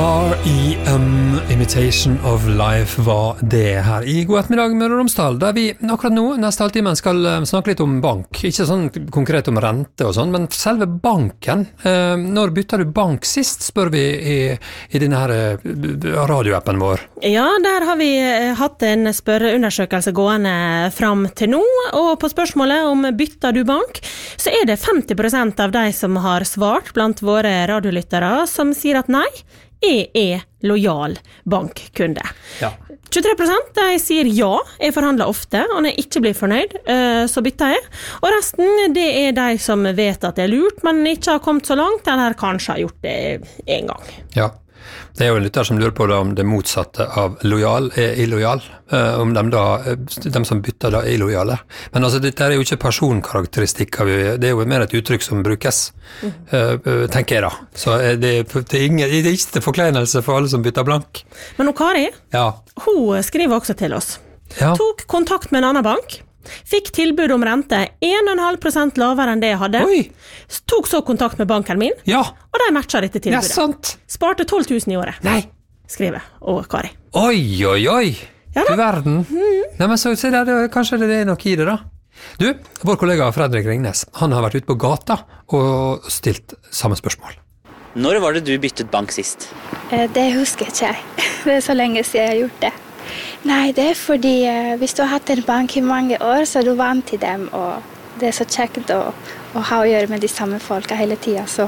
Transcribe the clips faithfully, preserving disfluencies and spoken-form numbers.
R E M Imitation of Life var det her i God ettermiddag med Romsdal, der vi akkurat nå, neste halvtimen, skal snakke litt om bank. Ikke sånn konkret om rente og sånn, men selve banken. Når bytter du bank sist, spør vi i, i denne her radioappen vår. Ja, der har vi hatt en spørreundersøkelse gående fram til nå, og på spørsmålet om bytter du bank, så er det femti prosent av de som har svart blant våre radiolyttere som sier at nei, jeg er lojal bankkunde. Ja. tjuetre prosent de sier ja, jeg forhandler ofte, og når jeg ikke blir fornøyd, så bytter jeg. Og resten, det er de som vet at det er lurt, men ikke har kommet så langt, eller kanskje har gjort det en gang. Ja. Det er jo en lytter som lurer på da, om det motsatte av lojal er illojal, eh, om de, da, de som bytter da er illojale. Men altså, dette er jo ikke personkarakteristikker, det er jo mer et uttrykk som brukes, mm. eh, tenker jeg da. Så det, det, er ingen, det er ikke til forkleinelse for alle som bytter blank. Men nå Kari, ja. Hun skriver også til oss. Ja. Tok kontakt med en annen bank, fikk tilbud om rente en komma fem prosent lavere enn det jeg hadde. Oi. Tok så kontakt med banken min, ja. og de matcher dette tilbudet. Ja, sant. Sparte tolv tusen i året. Nei. Skriver og Kari. Oi, oi, oi. Ja, du verden. Mm. Nei, men så se der, det, kanskje det er noe i det da. Du, vår kollega Fredrik Ringnes, han har vært ute på gata og stilt samme spørsmål. Når var det du byttet bank sist? Det husker ikke jeg. Det er så lenge siden jeg har gjort det. Nei, det er fordi eh, hvis du har hatt en bank i mange år, så er du vant til dem, og det er så kjekt å, å ha å gjøre med de samme folka hele tiden, så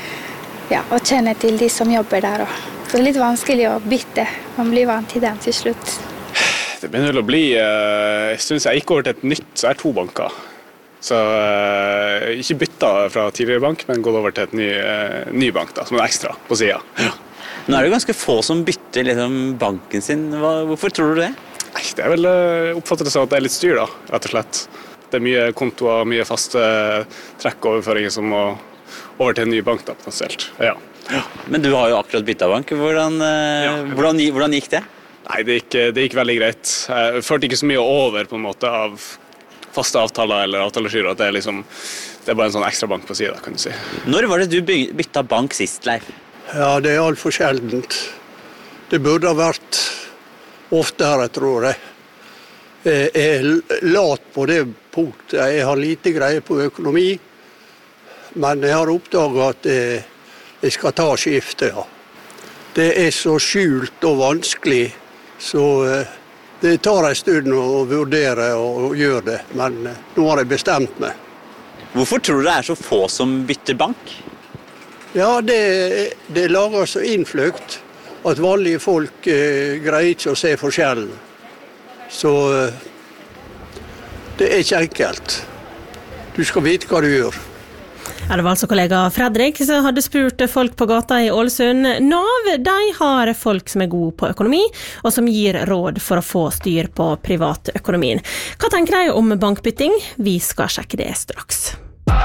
ja, og kjenne til de som jobber der også. Så det er litt vanskelig å bytte, man blir vant til dem til slutt. Det begynner vel å bli, eh, jeg synes jeg gikk over til et nytt, så er to banker. Så eh, ikke byttet fra tidligere bank, men gått over til et ny, eh, ny bank da, som en ekstra på siden. Ja. Nå er det jo ganske få som bytter liksom, banken sin. Hva, hvorfor tror du det? Nei, det er vel oppfattet det som at det er litt styr, da, rett og slett. Det er mye kontoer, mye faste trekkoverføringer som må over til en ny bank, da, potensielt. Ja. Ja. Men du har jo akkurat byttet bank. Hvordan, ja. hvordan, hvordan gikk det? Nei, det gikk, det gikk veldig greit. Jeg følte ikke så mye over på en måte av faste avtaler eller avtalestyrer. Det er liksom, det er bare en sånn ekstra bank på siden, kan du si. Når var det du byttet bank sist, Leif? Ja, det er alt for sjeldent. Det burde ha vært oftere, tror jeg. Jeg er lat på det punktet. Jeg har lite greie på økonomi, men jeg har oppdaget at jeg skal ta skiftet. Ja. Det er så skjult og vanskelig, så det tar en stund å vurdere og gjøre det, men nå har jeg bestemt meg. Hvorfor tror du det er så få som bytter bank? Ja, det, det lager så innflukt at vanlige folk eh, greier ikke å se forskjellen. Så eh, det er ikke enkelt. Du skal vite hva du gjør. Ja, det var altså kollega Fredrik som hadde spurt folk på gata i Ålesund. Nav, de har folk som er gode på økonomi, og som gir råd for å få styr på privatøkonomien. Hva tenker de om bankbytting? Vi skal sjekke det straks.